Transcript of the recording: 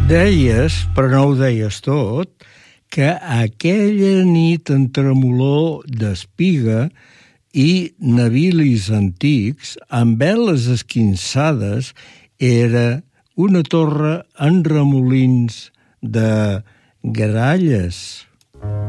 Deies, però no ho deies tot, que aquella nit en tremolor d'espiga i navilis antics, amb veles esquinçades, era una torre en remolins de gralles.